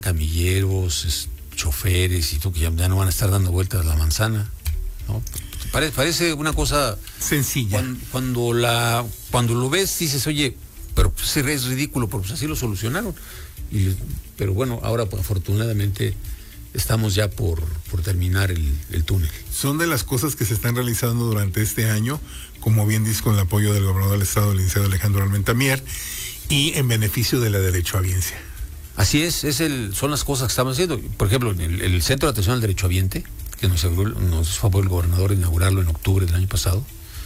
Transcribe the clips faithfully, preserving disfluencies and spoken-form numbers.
camilleros, es, choferes y tú, que ya, ya no van a estar dando vueltas a la manzana, ¿no? Parece, parece una cosa sencilla. Cuando, cuando la cuando lo ves dices, oye, pero pues es ridículo, porque pues así lo solucionaron. Y, pero bueno, ahora pues, afortunadamente estamos ya por, por terminar el, el túnel. Son de las cosas que se están realizando durante este año, como bien dice, con el apoyo del gobernador del estado, el licenciado Alejandro Armenta Mier, y en beneficio de la derechohabiencia. Así es, es el, son las cosas que estamos haciendo. Por ejemplo, el, el Centro de Atención al Derechohabiente, que nos, nos favor el gobernador inaugurarlo en octubre del año pasado,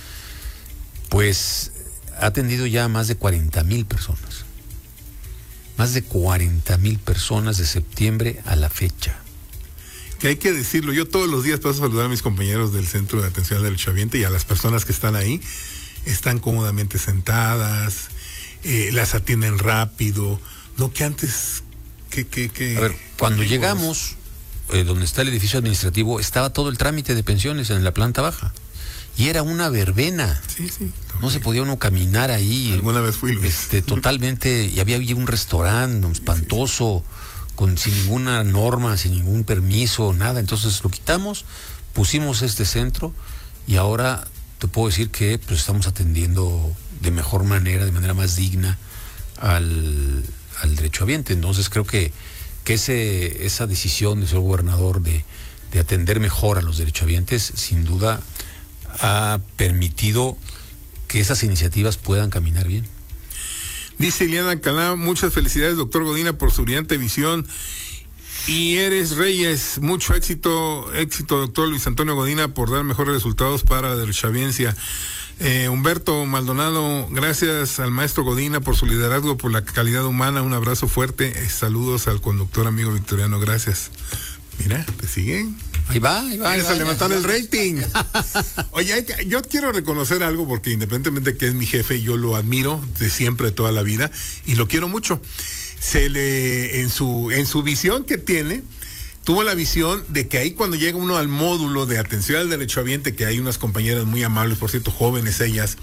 pues ha atendido ya a más de cuarenta mil personas. Más de cuarenta mil personas de septiembre a la fecha. Que hay que decirlo, yo todos los días paso a saludar a mis compañeros del Centro de Atención al Derechohabiente y a las personas que están ahí, están cómodamente sentadas, eh, las atienden rápido, no que antes que... que, que a ver, cuando llegamos... Eh, donde está el edificio administrativo, estaba todo el trámite de pensiones en la planta baja. Y era una verbena. Sí, sí. No se podía uno caminar ahí. Alguna vez fui, Luis. Este, totalmente, y había, había un restaurante espantoso, sí, con, sin ninguna norma, sin ningún permiso, nada. Entonces lo quitamos, pusimos este centro, y ahora te puedo decir que pues estamos atendiendo de mejor manera, de manera más digna al, al derechohabiente. Entonces creo que que ese, esa decisión del señor gobernador de, de atender mejor a los derechohabientes, sin duda ha permitido que esas iniciativas puedan caminar bien. Dice Ileana Calá, muchas felicidades, doctor Godina, por su brillante visión. Y Eres Reyes, mucho éxito, éxito, doctor Luis Antonio Godina, por dar mejores resultados para la derechohabiencia. Eh, Humberto Maldonado, gracias al maestro Godina por su liderazgo, por la calidad humana, un abrazo fuerte, eh, saludos al conductor amigo Victoriano, gracias. Mira, ¿te siguen? Ahí va, ahí va. Vienes a levantar el rating. Oye, yo quiero reconocer algo porque independientemente de que es mi jefe, yo lo admiro de siempre, de toda la vida, y lo quiero mucho. Se le, en su, en su visión que tiene, tuvo la visión de que ahí cuando llega uno al módulo de atención al derechohabiente, que hay unas compañeras muy amables, por cierto, jóvenes ellas,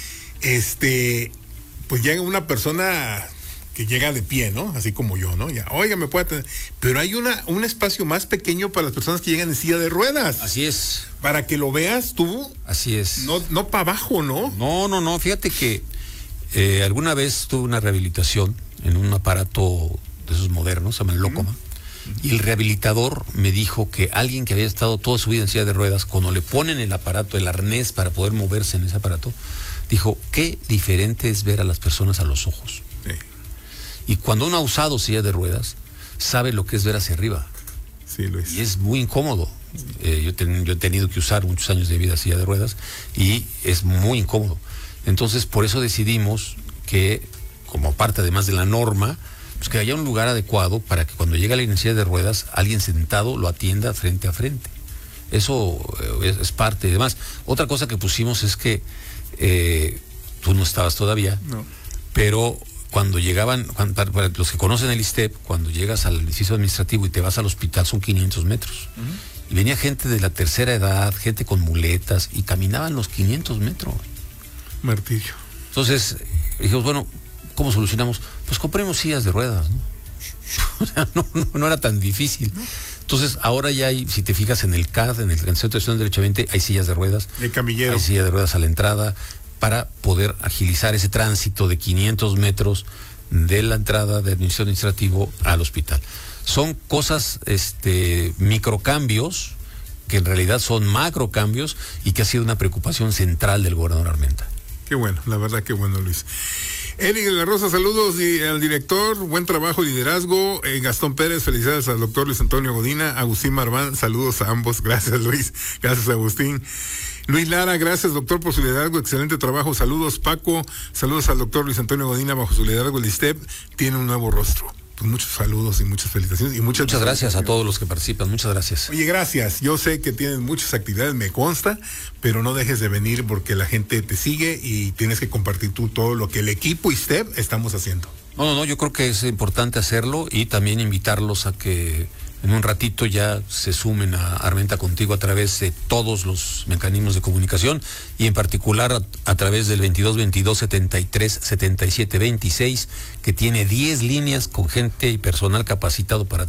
este, pues llega una persona que llega de pie, ¿no? Así como yo, ¿no? Ya, oiga, me puede atender. Pero hay una, un espacio más pequeño para las personas que llegan en silla de ruedas. Así es. Para que lo veas tú. Así es. No, no para abajo, ¿no? No, no, no. Fíjate que eh, alguna vez tuve una rehabilitación en un aparato de esos modernos, se llama el Locoma. Uh-huh. Y el rehabilitador me dijo que alguien que había estado toda su vida en silla de ruedas, cuando le ponen el aparato, el arnés para poder moverse en ese aparato, dijo, qué diferente es ver a las personas a los ojos. Sí. Y cuando uno ha usado silla de ruedas, sabe lo que es ver hacia arriba. Sí, Luis. Y es muy incómodo. Eh, yo, ten, yo he tenido que usar muchos años de vida silla de ruedas y es muy incómodo. Entonces, por eso decidimos que, como parte además de la norma, pues que haya un lugar adecuado para que cuando llegue a la silla de ruedas, alguien sentado lo atienda frente a frente. Eso eh, es, es parte y demás. Otra cosa que pusimos es que eh, tú no estabas todavía, no. Pero cuando llegaban, cuando, para, para los que conocen el ISSSTEP, cuando llegas al edificio administrativo y te vas al hospital son quinientos metros. Uh-huh. Y venía gente de la tercera edad, gente con muletas, y caminaban los quinientos metros. Martillo. Entonces, dijimos, bueno, ¿cómo solucionamos? Pues compremos sillas de ruedas, ¿no? O sea, no, no, no era tan difícil. Entonces, ahora ya hay, si te fijas en el C A D, en el Centro de Atención al Derechohabiente, hay sillas de ruedas. De camillero. Hay sillas de ruedas a la entrada para poder agilizar ese tránsito de quinientos metros de la entrada del administrador administrativo al hospital. Son cosas, este, microcambios, que en realidad son macrocambios y que ha sido una preocupación central del gobernador Armenta. Qué bueno, la verdad que bueno, Luis. Eric de la Rosa, saludos y al director, buen trabajo y liderazgo. Eh, Gastón Pérez, felicidades al doctor Luis Antonio Godina. Agustín Marván, saludos a ambos. Gracias, Luis. Gracias, Agustín. Luis Lara, gracias, doctor, por su liderazgo. Excelente trabajo. Saludos, Paco. Saludos al doctor Luis Antonio Godina. Bajo su liderazgo, el ISSSTEP tiene un nuevo rostro. Pues muchos saludos y muchas felicitaciones. Y muchas, muchas gracias a todos los que participan. Muchas gracias. Oye, gracias. Yo sé que tienes muchas actividades, me consta, pero no dejes de venir porque la gente te sigue y tienes que compartir tú todo lo que el equipo ISSSTEP estamos haciendo. No, no, no, yo creo que es importante hacerlo y también invitarlos a que en un ratito ya se sumen a Armenta Contigo a través de todos los mecanismos de comunicación y en particular a, a través del veintidós veintidós setenta y tres setenta y siete veintiséis, que tiene diez líneas con gente y personal capacitado para